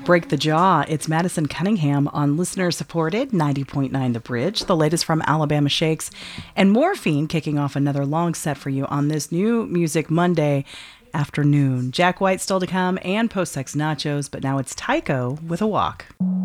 Break the Jaw. It's Madison Cunningham on listener-supported 90.9 The Bridge, the latest from Alabama Shakes, and Morphine kicking off another long set for you on this new Music Monday afternoon. Jack White still to come and Post Sex Nachos, but now it's Tycho with a walk.